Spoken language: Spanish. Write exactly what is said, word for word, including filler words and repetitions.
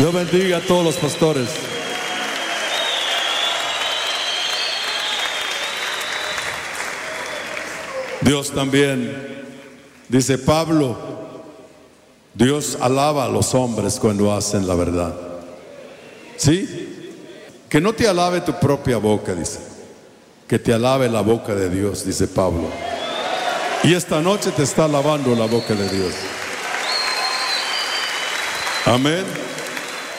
Dios bendiga a todos los pastores. Dios también, dice Pablo, Dios alaba a los hombres cuando hacen la verdad. ¿Sí? Que no te alabe tu propia boca, dice. Que te alabe la boca de Dios, dice Pablo. Y esta noche te está alabando la boca de Dios. Amén.